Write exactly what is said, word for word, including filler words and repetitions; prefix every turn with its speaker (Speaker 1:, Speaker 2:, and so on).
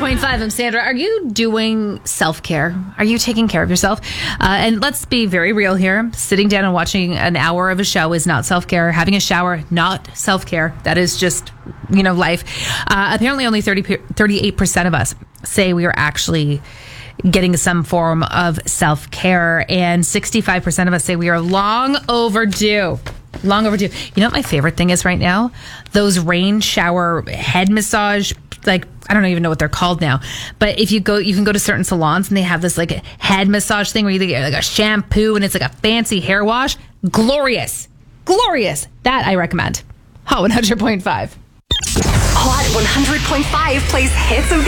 Speaker 1: point five, I'm Sandra. Are you doing self-care? Are you taking care of yourself? Uh, and let's be very real here. Sitting down and watching an hour of a show is not self-care. Having a shower, not self-care. That is just, you know, life. Uh, apparently only thirty, thirty-eight percent of us say we are actually getting some form of self-care. And sixty-five percent of us say we are long overdue. Long overdue. You know what my favorite thing is right now? Those rain shower head massage, like, I don't even know what they're called now. But if you go, you can go to certain salons and they have this like head massage thing where you get like a shampoo and it's like a fancy hair wash. Glorious. Glorious. That I recommend. Hot one hundred point five.
Speaker 2: Hot one hundred point five plays hits of